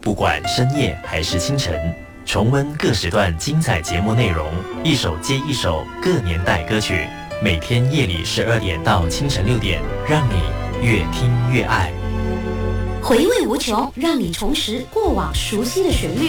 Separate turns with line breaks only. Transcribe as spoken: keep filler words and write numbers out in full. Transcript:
不管深夜还是清晨，重温各时段精彩节目内容，一首接一首各年代歌曲，每天夜里十二点到清晨六点，让你越听越爱。
回味无穷，让你重拾过往熟悉的旋律。